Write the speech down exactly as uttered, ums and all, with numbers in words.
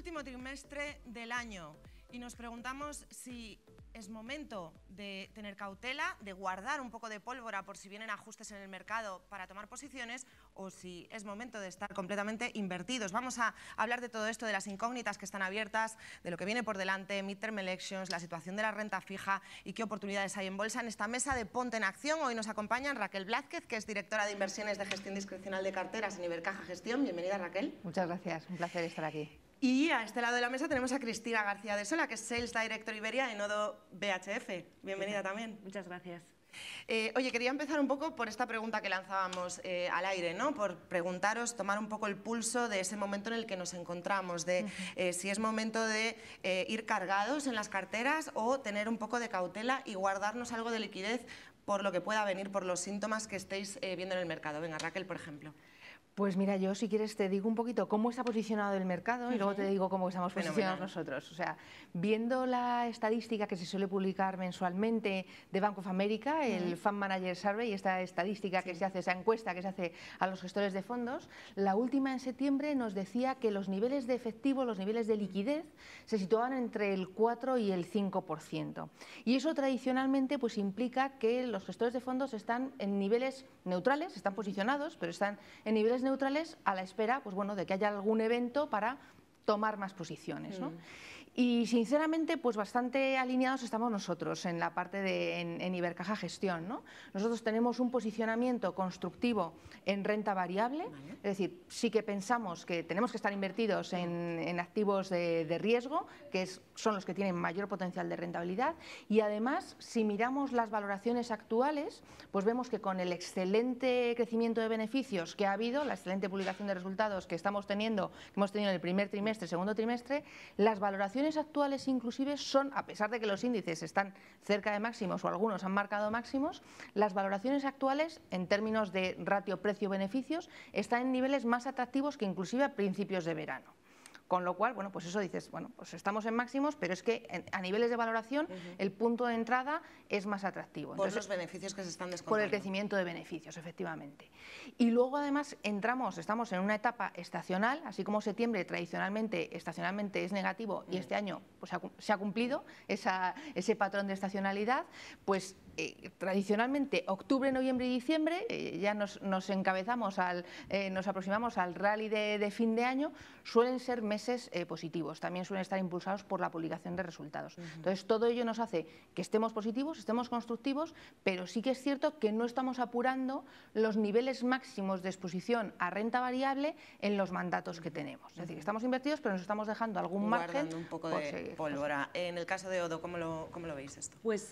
último trimestre del año y nos preguntamos si es momento de tener cautela, de guardar un poco de pólvora por si vienen ajustes en el mercado para tomar posiciones, o si es momento de estar completamente invertidos. Vamos a hablar de todo esto, de las incógnitas que están abiertas, de lo que viene por delante, midterm elections, la situación de la renta fija y qué oportunidades hay en bolsa. En esta mesa de Ponte en Acción hoy nos acompañan Raquel Blázquez, que es directora de inversiones de gestión discrecional de carteras en Ibercaja Gestión. Bienvenida, Raquel. Muchas gracias, un placer estar aquí. Y a este lado de la mesa tenemos a Cristina García de Sola, que es Sales Director Iberia en Odo B H F. Bienvenida también. Muchas gracias. Eh, oye, quería empezar un poco por esta pregunta que lanzábamos eh, al aire, ¿no? Por preguntaros, tomar un poco el pulso de ese momento en el que nos encontramos, de eh, si es momento de eh, ir cargados en las carteras o tener un poco de cautela y guardarnos algo de liquidez por lo que pueda venir, por los síntomas que estéis eh, viendo en el mercado. Venga, Raquel, por ejemplo. Pues mira, yo si quieres te digo un poquito cómo está posicionado el mercado y uh-huh. luego te digo cómo estamos posicionados Fenomenal. nosotros. O sea, viendo la estadística que se suele publicar mensualmente de Bank of America, uh-huh. el Fund Manager Survey, esta estadística sí. que se hace, esa encuesta que se hace a los gestores de fondos, la última en septiembre nos decía que los niveles de efectivo, los niveles de liquidez, se situaban entre el cuatro y el cinco por ciento. Y eso tradicionalmente pues implica que los gestores de fondos están en niveles neutrales, están posicionados, pero están en niveles neutrales a la espera pues bueno, de que haya algún evento para tomar más posiciones, ¿no? Mm. Y sinceramente, pues bastante alineados estamos nosotros en la parte de en, en Ibercaja Gestión, ¿no? Nosotros tenemos un posicionamiento constructivo en renta variable, vale. es decir, sí que pensamos que tenemos que estar invertidos en, en activos de, de riesgo, que es, son los que tienen mayor potencial de rentabilidad, y además, si miramos las valoraciones actuales, pues vemos que con el excelente crecimiento de beneficios que ha habido, la excelente publicación de resultados que estamos teniendo, que hemos tenido en el primer trimestre, segundo trimestre, las valoraciones actuales inclusive son, a pesar de que los índices están cerca de máximos o algunos han marcado máximos, las valoraciones actuales en términos de ratio precio-beneficios están en niveles más atractivos que inclusive a principios de verano. Con lo cual, bueno, pues eso dices, bueno, pues estamos en máximos, pero es que en, a niveles de valoración uh-huh. el punto de entrada es más atractivo. Por Entonces, los beneficios que se están descontando. Por el crecimiento de beneficios, efectivamente. Y luego además entramos, estamos en una etapa estacional, así como septiembre tradicionalmente, estacionalmente es negativo uh-huh. y este año pues, se ha cumplido esa, ese patrón de estacionalidad, pues eh, tradicionalmente octubre, noviembre y diciembre eh, ya nos, nos encabezamos, al, eh, nos aproximamos al rally de, de fin de año, suelen ser meses Eh, positivos, también suelen estar impulsados por la publicación de resultados. Uh-huh. Entonces, todo ello nos hace que estemos positivos, estemos constructivos, pero sí que es cierto que no estamos apurando los niveles máximos de exposición a renta variable en los mandatos que tenemos. Es decir, estamos invertidos, pero nos estamos dejando algún Guardando margen. un poco de seguir. pólvora. En el caso de Odo, ¿cómo lo, cómo lo veis esto? Pues